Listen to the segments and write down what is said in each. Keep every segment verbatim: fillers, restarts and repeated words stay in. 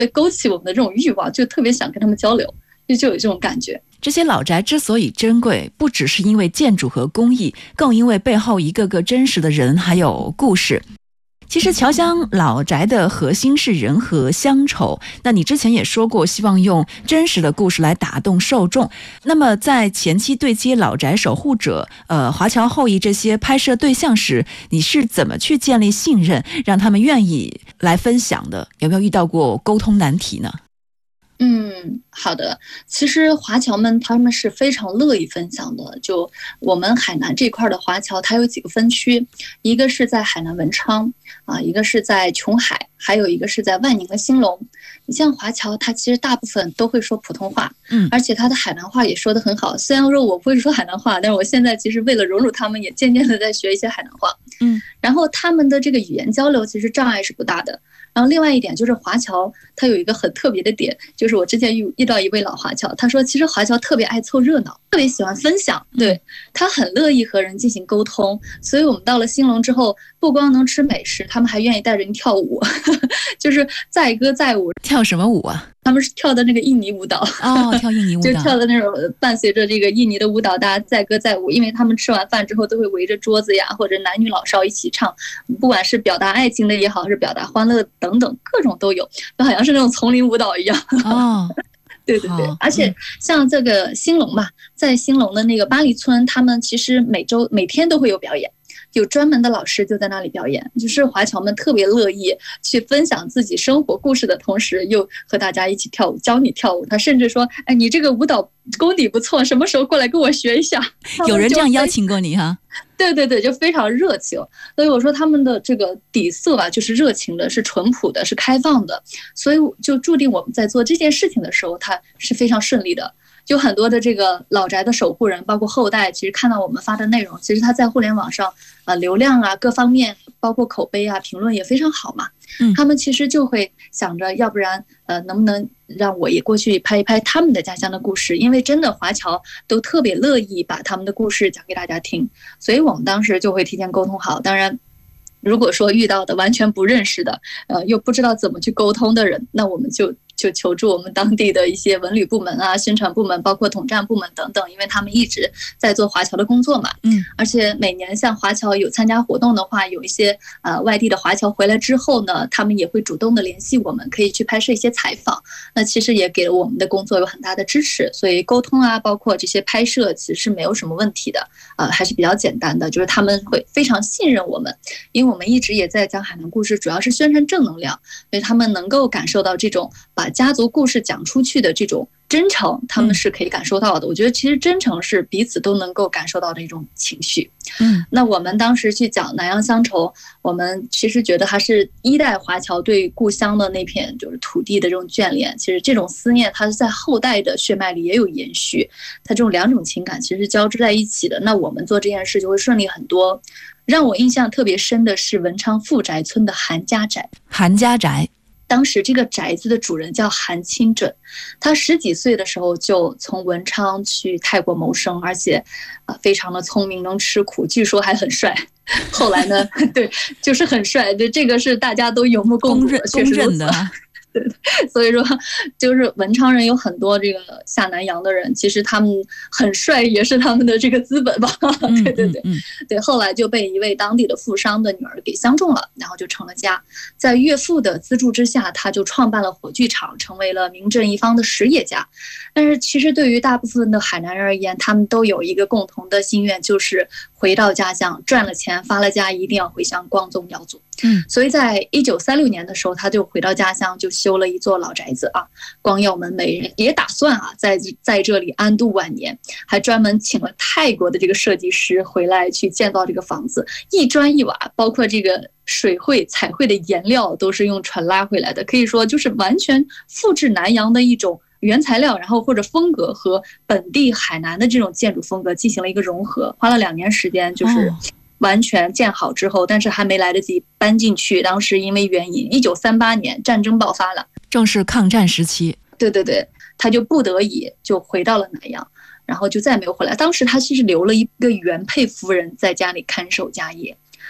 会勾起我们的这种欲望，就特别想跟他们交流，就就有这种感觉。 这些老宅之所以珍贵，不只是因为建筑和工艺，更因为背后一个个真实的人还有故事。其实侨乡老宅的核心是人和乡愁，那你之前也说过希望用真实的故事来打动受众，那么在前期对接老宅守护者呃，华侨后裔这些拍摄对象时，你是怎么去建立信任，让他们愿意来分享的？有没有遇到过沟通难题呢？ 嗯，好的。其实华侨们他们是非常乐意分享的。就我们海南这块的华侨，它有几个分区，一个是在海南文昌啊，一个是在琼海，还有一个是在万宁的兴隆。你像华侨，他其实大部分都会说普通话，嗯，而且他的海南话也说得很好。虽然说我不会说海南话，但是我现在其实为了融入他们，也渐渐的在学一些海南话，嗯，然后他们的这个语言交流其实障碍是不大的。然后另外一点就是华侨，他有一个很特别的点，就是我之前遇遇到一位老华侨，他说其实华侨特别爱凑热闹，特别喜欢分享，对，他很乐意和人进行沟通。所以我们到了兴隆之后，不光能吃美食，他们还愿意带着你跳舞，就是载歌载舞。 跳什么舞啊？ 他们是跳的那个印尼舞蹈哦，跳印尼舞蹈， 就跳的那种伴随着这个印尼的舞蹈，大家载歌载舞。因为他们吃完饭之后都会围着桌子呀，或者男女老少一起唱，不管是表达爱情的也好，是表达欢乐等等，各种都有，就好像是那种丛林舞蹈一样。哦，对对对，而且像这个兴隆嘛，在兴隆的那个巴黎村，他们其实每周每天都会有表演。有专门的老师就在那里表演，就是华侨们特别乐意去分享自己生活故事的同时，又和大家一起跳舞，教你跳舞。他甚至说：“哎，你这个舞蹈功底不错，什么时候过来跟我学一下？” 有人这样邀请过你哈？ 对对对，就非常热情。所以我说他们的这个底色啊，就是热情的，是淳朴的，是开放的，所以就注定我们在做这件事情的时候，它是非常顺利的。就很多的这个老宅的守护人，包括后代，其实看到我们发的内容，其实他在互联网上呃流量啊各方面，包括口碑啊评论也非常好嘛。嗯，他们其实就会想着，要不然呃能不能让我也过去拍一拍他们的家乡的故事，因为真的华侨都特别乐意把他们的故事讲给大家听，所以我们当时就会提前沟通好。当然如果说遇到的完全不认识的呃又不知道怎么去沟通的人，那我们就就求助我们当地的一些文旅部门啊、宣传部门，包括统战部门等等，因为他们一直在做华侨的工作嘛。嗯，而且每年像华侨有参加活动的话，有一些呃外地的华侨回来之后呢，他们也会主动的联系我们，可以去拍摄一些采访。那其实也给了我们的工作有很大的支持，所以沟通啊，包括这些拍摄，其实是没有什么问题的，呃，还是比较简单的。就是他们会非常信任我们，因为我们一直也在讲海南故事，主要是宣传正能量，所以他们能够感受到这种把家族故事讲出去的这种真诚，他们是可以感受到的。我觉得其实真诚是彼此都能够感受到的一种情绪。嗯，那我们当时去讲南洋乡愁，我们其实觉得还是一代华侨对故乡的那片就是土地的这种眷恋，其实这种思念它是在后代的血脉里也有延续，它这种两种情感其实交织在一起的。那我们做这件事就会顺利很多。让我印象特别深的是文昌富宅村的韩家宅。 韩家宅当时这个宅子的主人叫韩清准，他十几岁的时候就从文昌去泰国谋生，而且呃非常的聪明，能吃苦，据说还很帅。后来呢，对，就是很帅，对，这个是大家都有目共睹的， 公认的。 对，所以说就是文昌人有很多这个下南洋的人，其实他们很帅也是他们的这个资本吧。对对对对，后来就被一位当地的富商的女儿给相中了，然后就成了家。在岳父的资助之下，他就创办了火炬厂，成为了名震一方的实业家。但是其实对于大部分的海南人而言，他们都有一个共同的心愿，就是回到家乡，赚了钱发了家，一定要回乡光宗耀祖。嗯，所以在一九三六年的时候，他就回到家乡，就修了一座老宅子啊，光耀门楣，也打算啊在在这里安度晚年，还专门请了泰国的这个设计师回来去建造这个房子，一砖一瓦，包括这个水绘彩绘的颜料都是用船拉回来的，可以说就是完全复制南洋的一种原材料，然后或者风格和本地海南的这种建筑风格进行了一个融合，花了两年时间，就是完全建好之后，但是还没来得及搬进去，当时因为原因一九三八年战争爆发了， 正是抗战时期。 对对对，他就不得已就回到了南洋，然后就再没有回来。当时他其实留了一个原配夫人在家里看守家业，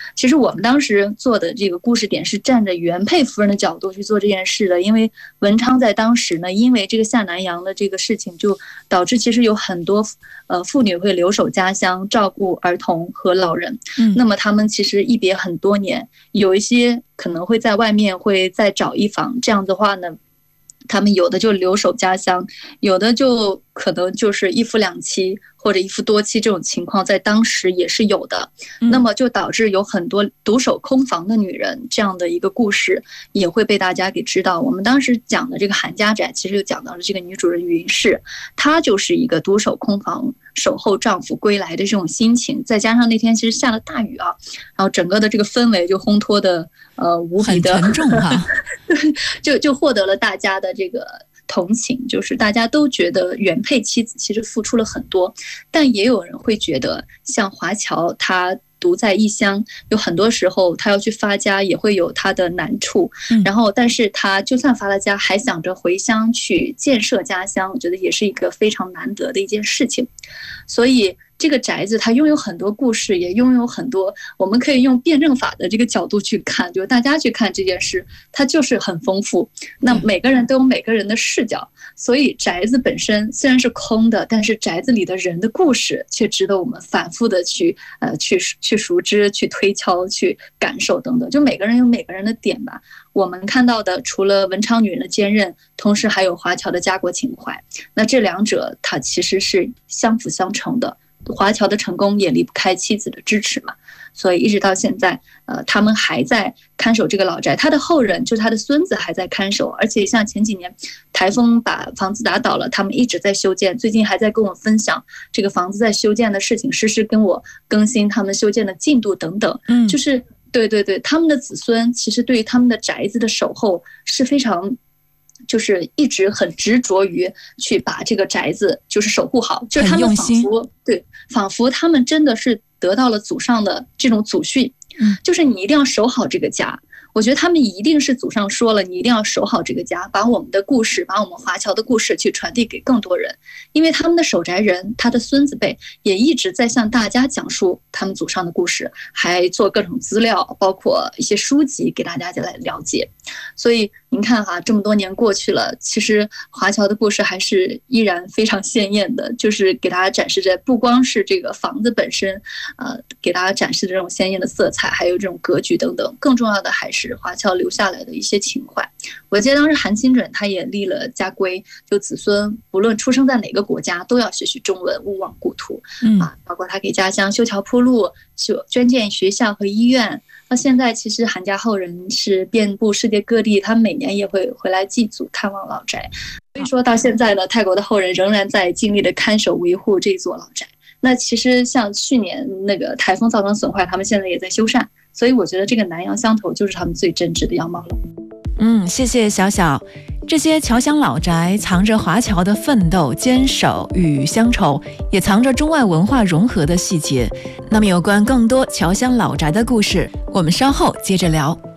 其实我们当时做的这个故事点是站着原配夫人的角度去做这件事的，因为文昌在当时呢，因为这个下南洋的这个事情，就导致其实有很多呃妇女会留守家乡照顾儿童和老人。嗯，那么他们其实一别很多年，有一些可能会在外面会再找一房，这样的话呢，他们有的就留守家乡，有的就可能就是一夫两妻或者一夫多妻，这种情况在当时也是有的。那么就导致有很多独守空房的女人，这样的一个故事也会被大家给知道。我们当时讲的这个韩家宅，其实就讲到了这个女主人云氏，她就是一个独守空房守候丈夫归来的这种心情，再加上那天其实下了大雨啊，然后整个的这个氛围就烘托的呃无比的很沉重啊就就获得了大家的这个同情，就是大家都觉得原配妻子其实付出了很多，但也有人会觉得像华侨他独在异乡，有很多时候他要去发家也会有他的难处，然后但是他就算发了家还想着回乡去建设家乡，我觉得也是一个非常难得的一件事情。所以这个宅子它拥有很多故事，也拥有很多我们可以用辩证法的这个角度去看，就是大家去看这件事它就是很丰富，那每个人都有每个人的视角，所以宅子本身虽然是空的，但是宅子里的人的故事却值得我们反复的去呃去去熟知、去推敲、去感受等等，就每个人有每个人的点吧。我们看到的除了文昌女人的坚韧，同时还有华侨的家国情怀，那这两者它其实是相辅相成的。华侨的成功也离不开妻子的支持嘛，所以一直到现在，呃，他们还在看守这个老宅，他的后人就是他的孙子还在看守，而且像前几年台风把房子打倒了，他们一直在修建，最近还在跟我分享这个房子在修建的事情，实时跟我更新他们修建的进度等等，嗯，就是对对对，他们的子孙其实对于他们的宅子的守候是非常。就是一直很执着于去把这个宅子就是守护好，就是他们仿佛对，仿佛他们真的是得到了祖上的这种祖训，就是你一定要守好这个家。我觉得他们一定是祖上说了，你一定要守好这个家，把我们的故事，把我们华侨的故事去传递给更多人。因为他们的守宅人，他的孙子辈也一直在向大家讲述他们祖上的故事，还做各种资料，包括一些书籍给大家来了解。所以您看哈，这么多年过去了，其实华侨的故事还是依然非常鲜艳的，就是给大家展示着不光是这个房子本身，呃，给大家展示这种鲜艳的色彩，还有这种格局等等，更重要的还是华侨留下来的一些情怀。我记得当时韩清准他也立了家规，就子孙不论出生在哪个国家都要学习中文，勿忘故土，啊，包括他给家乡修桥铺路，修捐建学校和医院。到现在其实韩家后人是遍布世界各地，他们每年也会回来祭祖看望老宅，所以说到现在呢，泰国的后人仍然在尽力的看守维护这座老宅。那其实像去年那个台风造成损坏，他们现在也在修缮，所以我觉得这个南洋乡头就是他们最真挚的样貌了。 嗯，谢谢小小。这些侨乡老宅藏着华侨的奋斗、坚守与乡愁，也藏着中外文化融合的细节。那么有关更多侨乡老宅的故事，我们稍后接着聊。